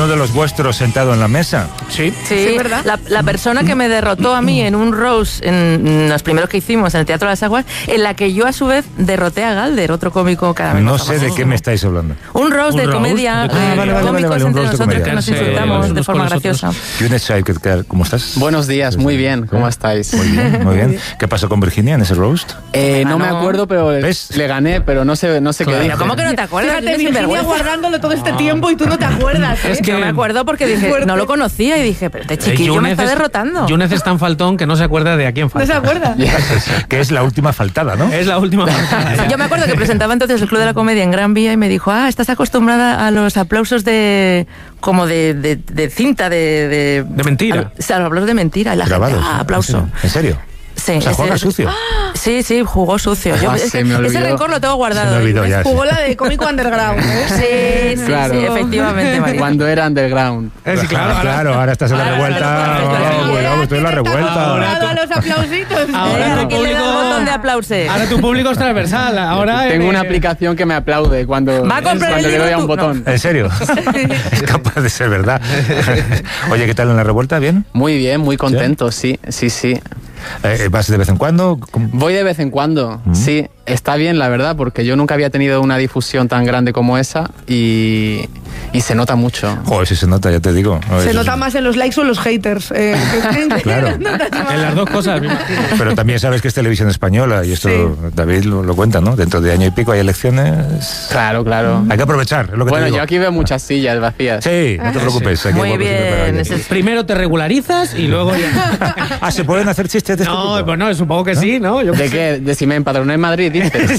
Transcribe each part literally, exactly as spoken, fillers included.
uno de los vuestros sentado en la mesa. Sí, sí, es verdad. La, la persona que me derrotó a mí en un roast, en los primeros que hicimos en el Teatro de las Aguas, en la que yo a su vez derroté a Galder, otro cómico cada vez No más sé famoso. de qué me estáis hablando. Un roast Un de roast comedia, de comedia. eh, Ah, vale, vale, cómicos vale, vale, un entre roast de nosotros comedia. que nos Sí, insultamos sí, de sí, forma con nosotros. graciosa. Yunes Saib, ¿qué tal? ¿Cómo estás? Buenos días, muy bien, ¿cómo estáis? Muy bien, muy bien. ¿Qué pasó con Virginia en ese roast? Eh, no Ah, me no. acuerdo, pero le, ¿Ves? le gané, pero no sé, no sé Claro. qué Pero dije. ¿cómo que no te acuerdas? Fíjate, Tienes Virginia sinvergüenza. guardándolo todo este tiempo y tú no te acuerdas. ¿eh? Es que- Yo me acuerdo porque dije, Fuerte. no lo conocía y dije, pero este Eh, chiquillo me Yúnez está es- derrotando. Yúnez es tan faltón que no se acuerda de a quién ¿No falta. se acuerda? Que es la última faltada, ¿no? Es la última falta. Yo me acuerdo que presentaba entonces el Club de la Comedia en Gran Vía y me dijo, ah, estás acostumbrada a los aplausos de como de, de, de cinta, de, de... De mentira. A, o sea, los aplausos de mentira. Y la Grabados. gente, ah, aplauso. ¿En serio? Sí, O sea, ese- juega sucio. Sí, sí, jugó sucio. Yo- Ah, es se que me ese olvidó. rencor lo tengo guardado. Se me olvidó ya. Jugó la de cómico underground. ¿eh? Sí, sí, Claro. sí, efectivamente, María. Cuando era underground. Eh, sí, claro, ahora- claro, ahora estás en la Ahora revuelta. estás en la Oh, revuelta. cuidado, estoy en la revuelta. Ahora a los aplausitos. Ahora Eh, tu ¿a quién le da el público- botón de aplausos? Ahora tu público es transversal. Ahora Tengo eh, una aplicación que me aplaude cuando, Va a comprar cuando el le doy libro a un tú. botón. ¿En serio? Es capaz de ser verdad. Oye, ¿qué tal en la revuelta? ¿Bien? Muy bien, muy contento, sí, sí, sí. Eh, ¿Vas de vez en cuando? ¿Cómo? Voy de vez en cuando, sí. Está bien, la verdad, porque yo nunca había tenido una difusión tan grande como esa y, y se nota mucho. Joder, si se nota, ya te digo. Se Eso nota es- más en los likes o en los haters. eh, que- Claro. en las dos cosas. me imagino. Pero también sabes que es televisión española y esto Sí. David lo, lo cuenta, ¿no? Dentro de año y pico hay elecciones. Claro, claro. Hay que aprovechar, es lo que Bueno, te digo. yo aquí veo muchas sillas vacías. Sí, no te preocupes. aquí hay Muy huecos siempre para bien. alguien. ese es- Primero te regularizas y luego ya. Ah, ¿se pueden hacer chistes de este No, tipo? pues no, supongo que sí, ¿no? Yo ¿De qué? ¿De si me empadroné en Madrid, dices?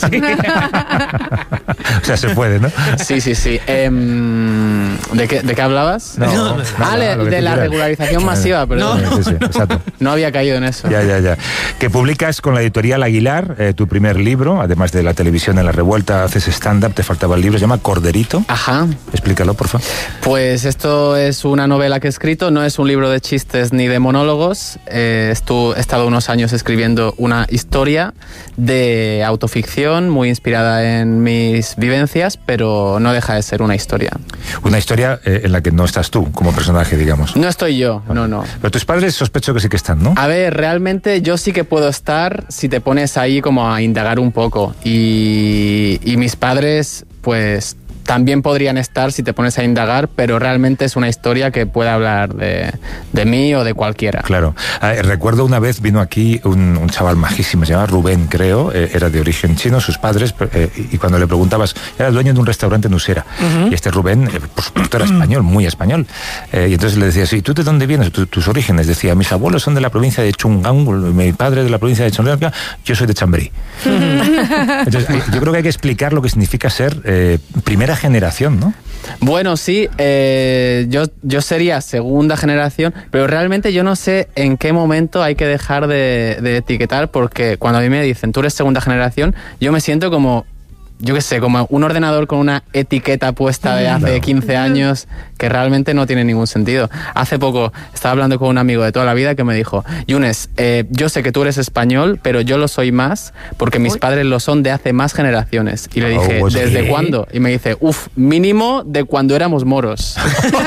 O sea, se puede, ¿no? Sí, sí, sí. Em, ¿de, qué, ¿De qué hablabas? No, ah, nada, le- lo que de tú la quieras. regularización masiva, pero Sí, no. sí, sí, exacto. había caído en eso. Ya, ya, ya. Que publicas con la editorial Aguilar eh, tu primer libro, además de la televisión en la revuelta, haces stand-up, te faltaba el libro, se llama Corderito. Ajá. Explícalo, por favor. Pues esto es una novela que he escrito, no es un libro de chistes ni de monólogos. Eh, estu- he estado unos años escribiendo una historia de autoficción muy inspirada en mis vivencias, pero no deja de ser una historia. Una historia eh, en la que no estás tú como personaje, digamos. No estoy yo, no, no. Pero tus padres sospecho que sí que están, ¿no? A ver, realmente yo sí que puedo estar si te pones ahí como a indagar un poco. Y, y mis padres, pues también podrían estar si te pones a indagar, pero realmente es una historia que puede hablar de, de mí o de cualquiera. Claro. Eh, recuerdo una vez vino aquí un, un chaval majísimo, se llama Rubén, creo, eh, era de origen chino, sus padres, eh, y cuando le preguntabas, era dueño de un restaurante en Usera. Y este Rubén, eh, por supuesto, era español, muy español. Eh, y entonces le decías, ¿y tú de dónde vienes? ¿Tu- tus orígenes? Decía, mis abuelos son de la provincia de Chungang, mi padre de la provincia de Chonlanga, yo soy de Chamberí. Entonces, eh, yo creo que hay que explicar lo que significa ser eh, primera generación, ¿no? Bueno, sí, eh, yo, yo sería segunda generación, pero realmente yo no sé en qué momento hay que dejar de, de etiquetar, porque cuando a mí me dicen, tú eres segunda generación, yo me siento como, yo qué sé, como un ordenador con una etiqueta puesta de hace Claro. quince años que realmente no tiene ningún sentido. Hace poco estaba hablando con un amigo de toda la vida que me dijo, Yunes, eh, yo sé que tú eres español, pero yo lo soy más porque mis Uy. padres lo son de hace más generaciones. Y le Oh, dije, pues, ¿desde ¿qué? cuándo? Y me dice, uff, mínimo de cuando éramos moros.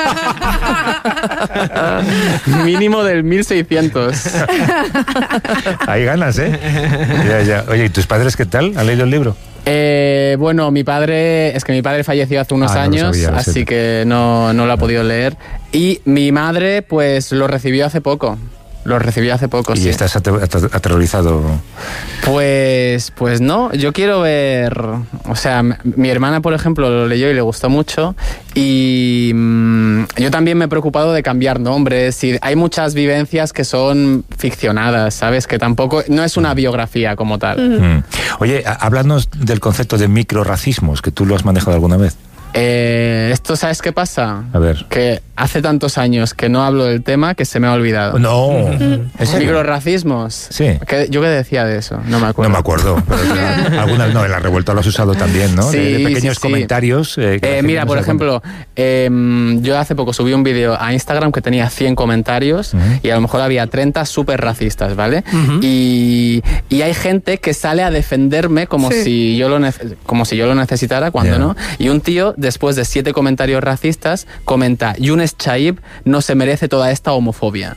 Mínimo del mil seiscientos. Ahí ganas, ¿eh? Ya, ya. Oye, ¿y tus padres qué tal? ¿Han leído el libro? Eh, bueno, mi padre, es que mi padre falleció hace unos Ah, no lo años, sabía, lo así siento. que no, no lo ha podido leer. Y mi madre, pues lo recibió hace poco. Lo recibió hace poco, Y sí. estás ate- ate- aterrorizado. Pues, pues no, yo quiero ver, o sea, m- mi hermana, por ejemplo, lo leyó y le gustó mucho, y mm, yo también me he preocupado de cambiar nombres, y hay muchas vivencias que son ficcionadas, ¿sabes? Que tampoco, no es una biografía como tal. Mm. Oye, a- háblanos del concepto de microrracismos, que tú lo has manejado alguna vez. Eh, esto, ¿sabes qué pasa? A ver. Que hace tantos años que no hablo del tema que se me ha olvidado. No. ¿En serio? Microrracismos. Sí. ¿Qué- ¿Yo qué decía de eso? No me No acuerdo. me acuerdo, pero alguna, no, en la revuelta lo has usado también, ¿no? De- de, Sí, pequeños sí, sí. comentarios. eh, que la Eh, gente mira, no por se da cuenta. ejemplo, eh, yo hace poco subí un vídeo a Instagram que tenía cien comentarios Ujú. y a lo mejor había treinta súper racistas, ¿vale? Ujú. y, y hay gente que sale a defenderme como, Sí. si, yo lo nece- como si yo lo necesitara, cuando Ya. no. Y un tío, después de siete comentarios, comentarios racistas, comenta: Younes Chaib no se merece toda esta homofobia.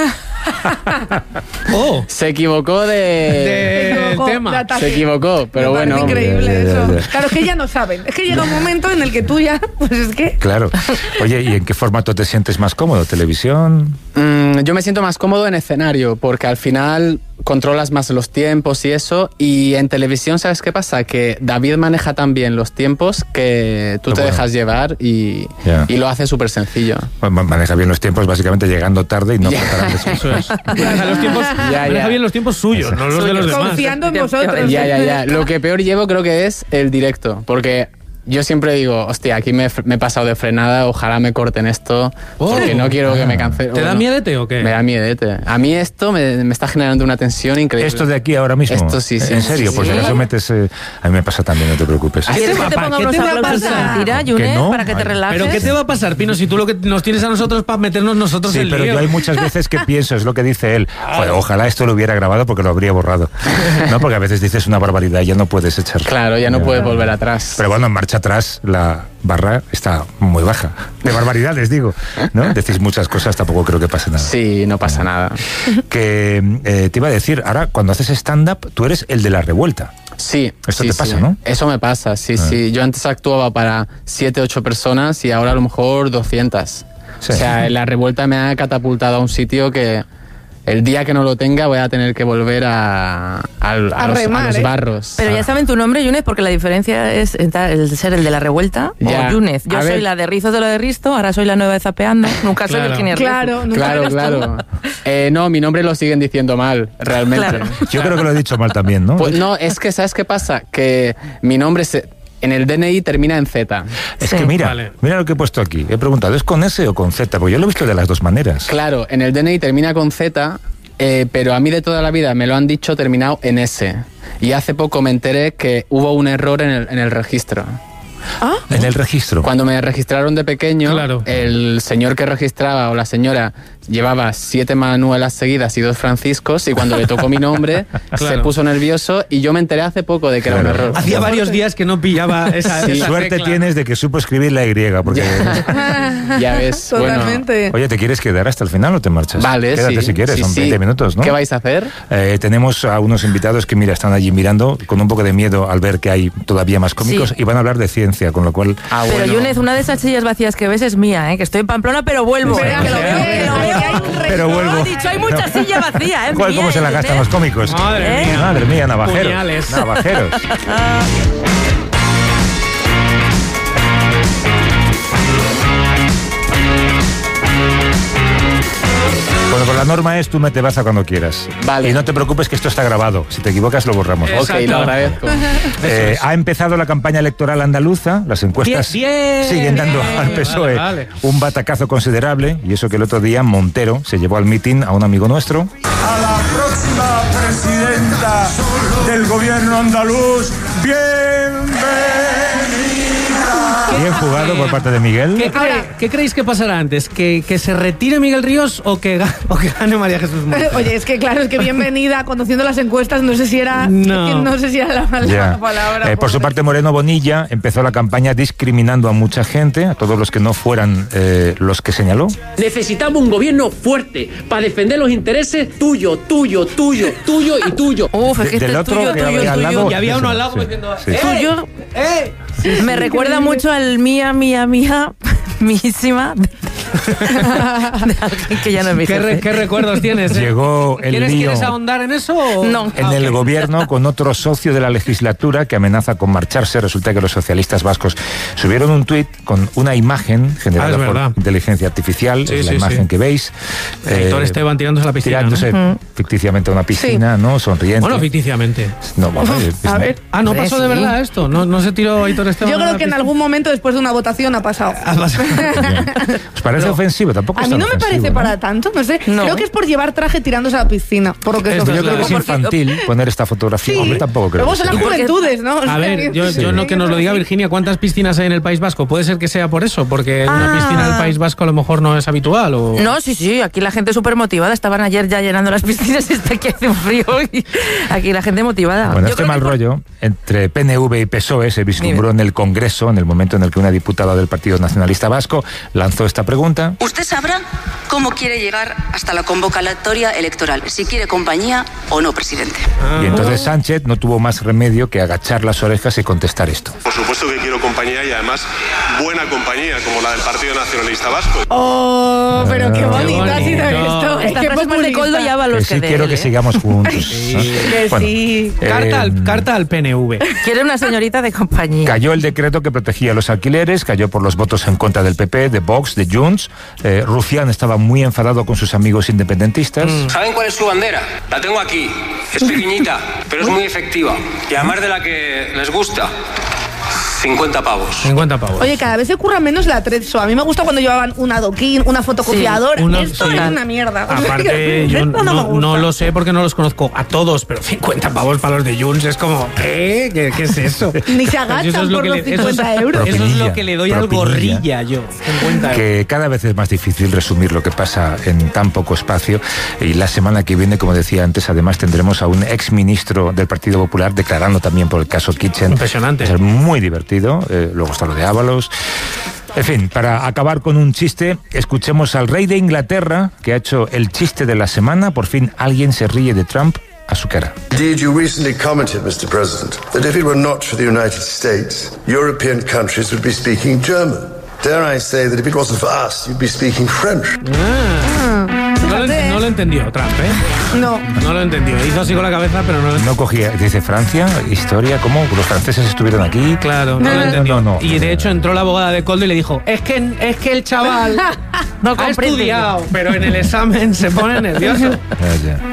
Oh, Se equivocó de... de- Se equivocó, el tema. de ataque. Se equivocó, pero Me parece bueno. increíble Ya, ya, eso. ya, ya. Claro, es que ya no saben. Es que llega un momento en el que tú ya, pues es que... Claro. Oye, ¿y en qué formato te sientes más cómodo? ¿Televisión? Mm, yo me siento más cómodo en escenario, porque al final controlas más los tiempos y eso, y en televisión, ¿sabes qué pasa? Que David maneja tan bien los tiempos que tú Pero te bueno. dejas llevar y, Ya. y lo hace súper sencillo. Bueno, maneja bien los tiempos, básicamente llegando tarde y no Ya. preparando Eso es. Maneja los tiempos, Ya, maneja ya. bien los tiempos suyos, no los de los demás. Confiando en Efectivamente. vosotros. Ya, ya, ya. Lo que peor llevo creo que es el directo, porque yo siempre digo, hostia, aquí me, me he pasado de frenada, ojalá me corten esto, Oh. porque no quiero que me cancelen. ¿Te da miedete o qué? Me da miedete. A mí esto me, me está generando una tensión increíble. Esto de aquí ahora mismo. Esto sí, sí. En serio, Sí, pues si sí. acaso metes. eh, a mí me pasa también, no te preocupes. ¿Qué ¿Quieres te va que te a pa- ponga qué unos te va a aplausos de pasar? mentira, ¿Que Yunes, no? para que te Ay. relajes? ¿Pero qué te va a pasar, Pino, si tú lo que nos tienes a nosotros para meternos nosotros Sí, en pero lío? yo hay muchas veces que pienso, es lo que dice él, joder, ojalá esto lo hubiera grabado porque lo habría borrado. No, porque a veces dices una barbaridad y ya no puedes echar. Claro, ya no puedes volver atrás. Pero bueno, en marcha atrás la barra está muy baja. De barbaridades, digo. ¿No? Decís muchas cosas, tampoco creo que pase nada. Sí, no pasa nada. Que eh, te iba a decir, ahora cuando haces stand-up, tú eres el de la revuelta. Sí. Esto sí, te pasa, sí. ¿no? Eso me pasa, sí, Ah. sí. Yo antes actuaba para siete, ocho personas y ahora a lo mejor doscientas. Sí. O sea, la revuelta me ha catapultado a un sitio que el día que no lo tenga voy a tener que volver a, a, a los, a remar, los ¿eh? barros. Pero ya saben tu nombre, Yunes, porque la diferencia es entrar- el ser el de la revuelta Ya. o Yunes. Yo A soy ver. la de Rizos de lo de Risto, ahora soy la nueva de Zapeando. Nunca soy Claro. Virginia Rifo. Claro, nunca Claro, eres tú. claro. Eh, no, mi nombre lo siguen diciendo mal, realmente. Claro. Yo creo que lo he dicho mal también, ¿no? Pues no, es que ¿sabes qué pasa? Que mi nombre se- en el D N I termina en Z. Es Sí. que mira, Vale. mira lo que he puesto aquí. He preguntado, ¿es con S o con Z? Porque yo lo he visto de las dos maneras. Claro, en el D N I termina con Z, eh, pero a mí de toda la vida me lo han dicho terminado en S. Y hace poco me enteré que hubo un error en el, en el registro. ¿Ah? En el registro. Cuando me registraron de pequeño, Claro. el señor que registraba o la señora llevaba siete Manuelas seguidas y dos Franciscos, y cuando le tocó mi nombre se Claro. puso nervioso y yo me enteré hace poco de que era un Claro. error. Hacía varios días que no pillaba esa, Sí. esa Suerte tecla. tienes de que supo escribir la Y, porque... Ya ves, bueno. Totalmente. Oye, ¿te quieres quedar hasta el final o te marchas? Vale, Quédate sí, si quieres, sí, son sí. veinte minutos, ¿no? ¿Qué vais a hacer? Eh, tenemos a unos invitados que, mira, están allí mirando con un poco de miedo al ver que hay todavía más cómicos Sí. y van a hablar de ciencia, con lo cual... Ah, Pero bueno. Yunes, una de esas sillas vacías que ves es mía, ¿eh? Que estoy en Pamplona, pero vuelvo. Pero ¿eh? Que lo veo, que lo veo. que hay un Pero resto. vuelvo. Ha dicho, hay mucha silla vacía, ¿eh? ¿Cuál, Mía, ¿Cómo se la ¿eh, gastan Yunes? los cómicos? Madre ¿Eh? mía. Madre mía, navajeros. Puñales. Navajeros. Bueno, pues la norma es tú mete baza cuando quieras. Vale. Y no te preocupes que esto está grabado. Si te equivocas lo borramos. Eh, Ok, Exacto. lo agradezco. Eh, ha empezado la campaña electoral andaluza, las encuestas Bien, bien, siguen dando bien. al P S O E Vale, vale. un batacazo considerable, y eso que el otro día Montero se llevó al mitin a un amigo nuestro. A la próxima presidenta del gobierno andaluz, bienvenida. Bien jugado por parte de Miguel. ¿Qué, cree- ¿Qué creéis que pasará antes? ¿Que, que se retire Miguel Ríos o que, ga- o que gane María Jesús Montes? Oye, es que claro, es que bienvenida, conociendo las encuestas, no sé si era, No. es que no sé si era la, la Ya. palabra. Eh, por su pobre. parte, Moreno Bonilla empezó la campaña discriminando a mucha gente, a todos los que no fueran eh, los que señaló. Necesitamos un gobierno fuerte para defender los intereses tuyo, tuyo, tuyo, tuyo y tuyo. Uf, es que Del este otro tuyo, que tuyo, había al tuyo. lado. Y había uno al lado Sí, como diciendo, sí. ¡eh! Tuyo. ¡Eh! Me recuerda mucho al mía, mía, mía, mísima de, de alguien que ya no es mi ¿Qué, re- jefe. qué recuerdos tienes? eh? Llegó el ¿Quieres, lío ¿Quieres ahondar en eso? o- No. en Ah, el ok. gobierno con otro socio de la legislatura que amenaza con marcharse. Resulta que los socialistas vascos subieron un tuit con una imagen generada Ah, es por verdad. inteligencia artificial, Sí, es la sí, imagen sí. que veis. Héctor Eh, Esteban tirándose a la piscina, ¿no? Tirándose ficticiamente a una piscina, ¿no? Sonriente. Bueno, ficticiamente. No, vamos, es- A es- ver. Ah, ¿no pasó de Sí. verdad esto? ¿No, no se tiró Héctor Esteban? Yo a la creo que en piscina? algún momento después de una votación ha pasado. Ah, pasó. ¿Os parece parece pero- ofensivo, tampoco es A mí tan no me ofensivo, parece ¿no? para tanto, no sé. No. Creo que es por llevar traje tirándose a la piscina. Por lo que es Esto lo Yo es creo que es Porque- infantil poner esta fotografía. Sí, Hombre, tampoco creo luego que son sea. las ¿Y por qué? juventudes, ¿no? O A sea, ver, que- yo, yo no que nos lo diga Virginia, ¿cuántas piscinas hay en el País Vasco? Puede ser que sea por eso, porque una Ah. piscina del País Vasco a lo mejor no es habitual. O... No, sí, sí, aquí la gente súper motivada. Estaban ayer ya llenando las piscinas y está aquí hace un frío. Y aquí la gente motivada. Bueno, Yo este creo mal que por- rollo entre P N V y P S O E se vislumbró en el Congreso en el momento en el que una diputada del Partido Nacionalista Vasco lanzó esta pregunta. Usted sabrá cómo quiere llegar hasta la convocatoria electoral, si quiere compañía o no, presidente. Y entonces Sánchez no tuvo más remedio que agachar las orejas y contestar esto. Por supuesto que quiero compañía y además buena compañía como la del Partido Nacionalista Vasco. Oh, pero qué Qué bonito ha sido bonito. esto. Esta Qué frase es más de populista. Coldo y Que Ábalos sí que de quiero él, que ¿eh? sigamos juntos. Que Bueno, sí. Carta, eh, al, carta al P N V. Quiere una señorita de compañía. Cayó el decreto que protegía los alquileres, cayó por los votos en contra del P P, de Vox, de Junts. Eh, Rufián estaba muy enfadado con sus amigos independentistas. ¿Saben cuál es su bandera? La tengo aquí. Es pequeñita, pero es muy efectiva. Y además de la que les gusta, cincuenta pavos. cincuenta pavos. Oye, cada vez se curra menos la Trezzo. A mí me gusta cuando llevaban un adoquín, una fotocopiadora. Sí, una- Esto sí. es una mierda. Aparte, yo Esto no, me no, gusta. no lo sé porque no los conozco a todos, pero cincuenta pavos para los de Junts es como, ¿qué? ¿Qué, qué es eso? Ni se Eso agachan es lo por que los le- eso es- cincuenta euros. Eso es lo Propinilla, que le doy al propinilla. gorrilla yo. cincuenta euros. Que cada vez es más difícil resumir lo que pasa en tan poco espacio. Y la semana que viene, como decía antes, además tendremos a un exministro del Partido Popular declarando también por el caso Kitchen. Impresionante. Va a ser muy divertido. Eh, luego está lo de Ábalos. En fin, para acabar con un chiste, escuchemos al rey de Inglaterra, que ha hecho el chiste de la semana. Por fin alguien se ríe de Trump a su cara. Indeed, you recently commented, Mister President, that if it were not for the United States, European countries would be speaking German. Dare I say that if it wasn't for us, you'd be speaking French. No lo, no lo entendió Trump, ¿eh? No. No lo entendió. Hizo así con la cabeza, pero no lo entendió. No cogía, dice Francia, historia, ¿cómo? Los franceses estuvieron aquí. Claro, no, No, lo no, entendió. no, no. Y de hecho entró la abogada de Coldo y le dijo, es que, es que el chaval No ha comprende. estudiado, pero en el examen se pone nervioso. Ya, ya.